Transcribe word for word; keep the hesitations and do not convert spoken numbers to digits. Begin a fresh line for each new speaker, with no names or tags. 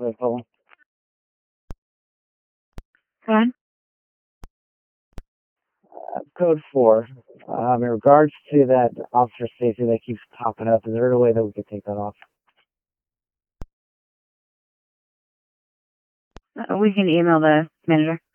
No problem.
Go ahead.
Uh, code four. Um, in regards to that officer safety that keeps popping up, is there a way that we could take that off?
Uh, we can email the manager.